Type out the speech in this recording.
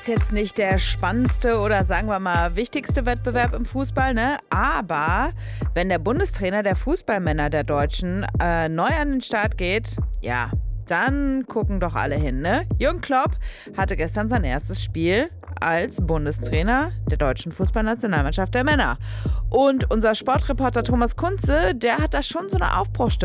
Ist jetzt nicht der spannendste oder sagen wir mal wichtigste Wettbewerb im Fußball, ne? Aber wenn der Bundestrainer der Fußballmänner der Deutschen neu an den Start geht, ja, dann gucken doch alle hin, ne? Jürgen Klopp hatte gestern sein erstes Spiel als Bundestrainer der deutschen Fußballnationalmannschaft der Männer. Und unser Sportreporter Thomas Kunze, der hat da schon so eine Aufbruchstimmung